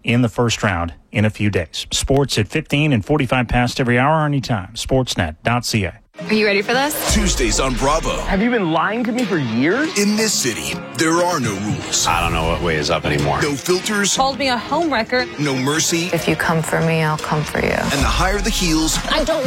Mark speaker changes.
Speaker 1: in the first round in a few days. Sports at 15 and 45 past every hour anytime. Sportsnet.ca.
Speaker 2: Are you ready for this?
Speaker 3: Tuesdays on Bravo.
Speaker 4: Have you been lying to me for years?
Speaker 3: In this city, there are no rules.
Speaker 5: I don't know what way is up anymore.
Speaker 3: No filters.
Speaker 2: Called me a homewrecker.
Speaker 3: No mercy.
Speaker 6: If you come for me, I'll come for you.
Speaker 3: And the higher the heels,
Speaker 2: I don't